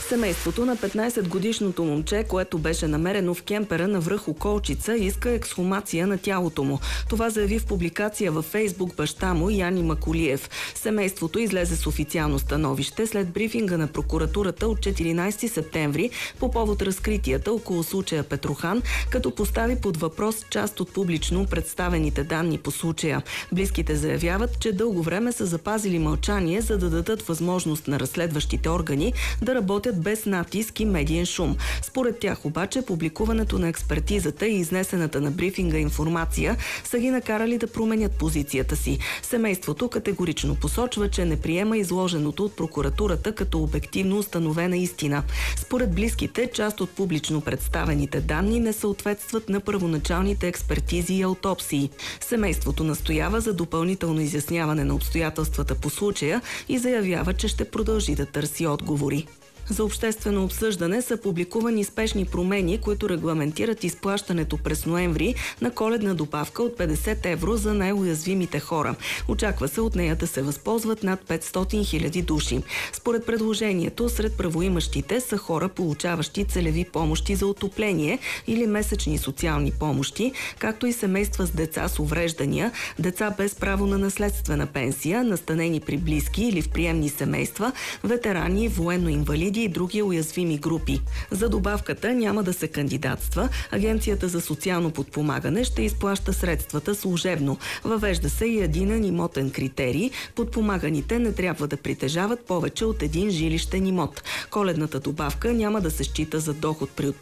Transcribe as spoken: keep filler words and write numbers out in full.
Семейството на петнайсетгодишното момче, което беше намерено в кемпера на връх Околчица, иска ексхумация на тялото му. Това заяви в публикация във Фейсбук баща му Яни Макулиев. Семейството излезе с официално становище след брифинга на прокуратурата от четиринайсети септември по повод разкритията около случая Петрохан, като постави под въпрос част от публично представените данни по случая. Близките заявяват, че дълго време са запазили мълчание, за да дадат възможност на разследващите органи да работят без натиск и медиен шум. Според тях обаче публикуването на експертизата и изнесената на брифинга информация са ги накарали да променят позицията си. Семейството категорично посочва, че не приема изложеното от прокуратурата като обективно установена истина. Според близките, част от публично представените данни не съответстват на първоначалните експертизи и аутопсии. Семейството настоява за допълнително изясняване на обстоятелствата по случая и заявява, че ще продължи да търси отговори. За обществено обсъждане са публикувани спешни промени, които регламентират изплащането през ноември на коледна добавка от петдесет евро за най-уязвимите хора. Очаква се от нея да се възползват над петстотин хиляди души. Според предложението, сред правоимащите са хора, получаващи целеви помощи за отопление или месечни социални помощи, както и семейства с деца с увреждания, деца без право на наследствена пенсия, настанени при близки или в приемни семейства, ветерани, военно-инвалиди и други уязвими групи. За добавката няма да се кандидатства. Агенцията за социално подпомагане ще изплаща средствата служебно. Въвежда се и единен имотен критерий. Подпомаганите не трябва да притежават повече от един жилищен имот. Коледната добавка няма да се счита за доход при